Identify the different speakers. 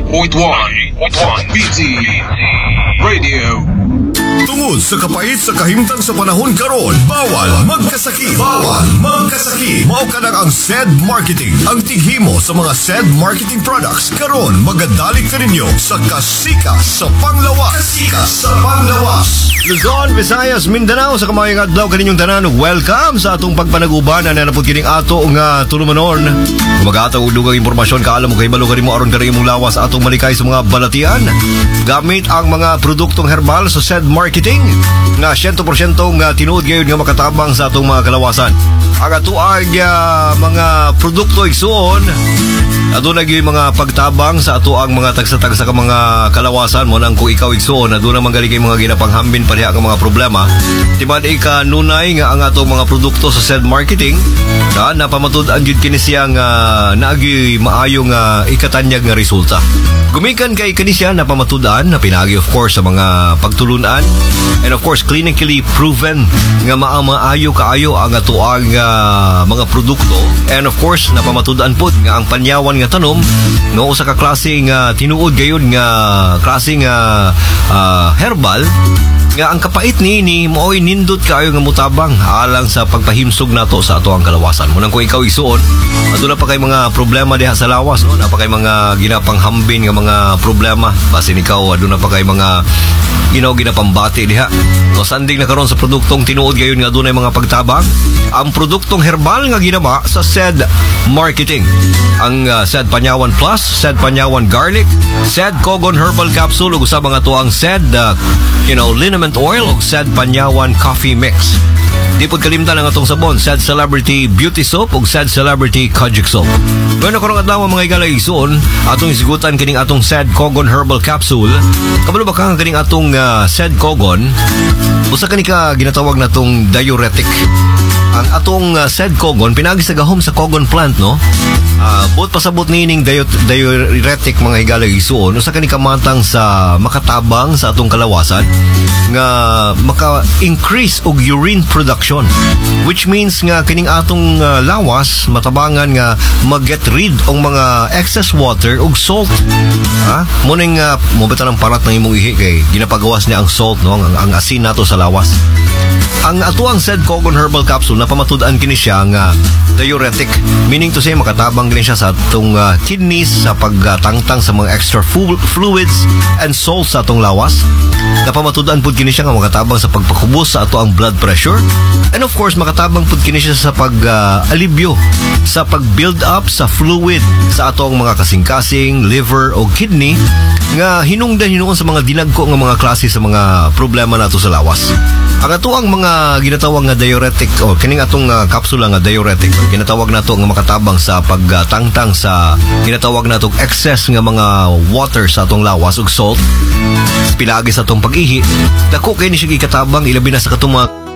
Speaker 1: 88.1 BT Radio.
Speaker 2: Tungod sa kapait sa kahimtang sa panahon karon, bawal magkasakit. Mao ka ang SED Marketing. Ang tighimo sa mga SED Marketing products karon magadalik ka ninyo sa kasika sa panglawas. Luzon, Visayas, Mindanao, sa kamayang adlaw kaninyong tanan. Welcome sa atong pagpanaguban na nanapod kining ato nga tulumanon. Kumagataw og dugang impormasyon kaalam mo kay balo mo aron kani imong lawas atong malikay sa mga balatian gamit ang mga produktong herbal sa SED Marketing nga 100% nga tinuod gayon nga makatabang sa atong mga kalawasan. Ang atuang mga produkto igsuon aduna gyud mga pagtabang sa atuang mga tagsa-tagsa ka mga kalawasan mo nang kung ikaw igsuon aduna man gali kay mga ginapanghambin pareha ka mga problema. Timan ka nunay nga ang atong mga produkto sa SED Marketing na napamatud-an gyud kini siya nga naagi maayo nga ikatanyag nga resulta. Gumikan kay kani siya napamatud-an na pinagi of course sa mga pagtulunan and of course clinically proven nga maayo kaayo ang atuang mga produkto and of course napamatud-an pud nga ang panyawan nga tanom nga usa ka klase nga tinuod gayon nga klase nga herbal nga ang kapait ni mooy nindot kaayo nga mutabang alang sa pagpahimsog nato sa ato ang kalawasan. Munang kung ikaw isuon aduna pa kay mga problema diha sa lawas no, napakay mga ginapanghambin nga mga problema basin ikaw aduna pa kay mga ginapambati diha. So sanding na karon sa produktong tinuod gayon nga adunay mga pagtabang ang produktong herbal nga ginama sa SED Marketing. Ang SED Panyawan Plus, SED Panyawan Garlic, SED Cogon Herbal Capsule ug usab nga to ang SED liniment oil ug SED Panyawan Coffee Mix. Di pod kalimtan ang atong sabon, SED Celebrity Beauty Soap ug SED Celebrity Kojic Soap. Bueno karong adlaw mga igalay isuon atong isigutan kining atong SED Cogon Herbal Capsule. Kabalo ba ka kining atong SED Cogon? Usa kani ka ginatawag natong diuretic. Ang atong SED Cogon pinagi sa gahom sa cogon plant no. Bot pasabot nining diuretic mga higalay isuon usa kani kamatang sa makatabang sa atong kalawasan nga maka-increase og urine production, which means nga kining atong lawas matabangan nga mag-get rid og mga excess water ug salt. Muning mo bitaw ng parat ng imong ihi kay ginapagawas niya ang salt no, ang asin nato sa lawas. Ang atuang SED Cogon Herbal Capsule napamatud-an kini siya nga diuretic, meaning to say makatabang gini siya sa atong kidneys sa pagtangtang sa mga extra fluids and salts sa atong lawas. Napamatud-an pud kini siya nga makatabang sa pagpakubos sa ato ang blood pressure and of course makatabang pud kini siya sa pag-alibyo sa pag-build up sa fluid sa atong mga kasing-kasing, liver o kidney nga hinungdan hinuon sa mga dinagko nga mga klase sa mga problema nato sa lawas. Ang atuang mga ginatawag nga diuretic o kining atong kapsula nga diuretic ginatawag nato nga makatabang sa pagtangtang sa ginatawag natong excess nga mga water sa atong lawas ug salt pilagi sa atong pag-ihi. Dako kay ni siya gikatabang ilabi na sa katong mga